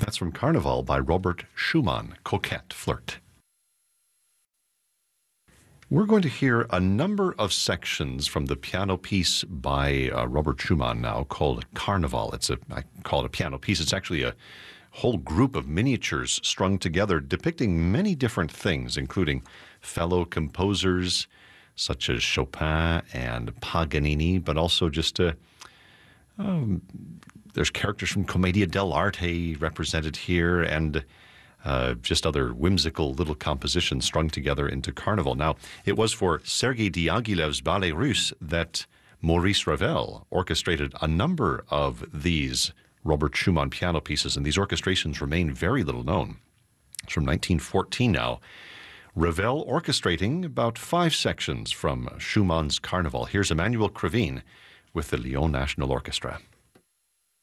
That's from Carnival by Robert Schumann, Coquette Flirt. We're going to hear a number of sections from the piano piece by Robert Schumann now called Carnival. I call it a piano piece. It's actually a whole group of miniatures strung together depicting many different things, including fellow composers such as Chopin and Paganini, but also just there's characters from Commedia dell'arte represented here, and just other whimsical little compositions strung together into Carnival. Now, it was for Sergei Diaghilev's Ballet Russe that Maurice Ravel orchestrated a number of these Robert Schumann piano pieces, and these orchestrations remain very little known. It's from 1914 now. Ravel orchestrating about 5 sections from Schumann's Carnival. Here's Emmanuel Krivine with the Lyon National Orchestra.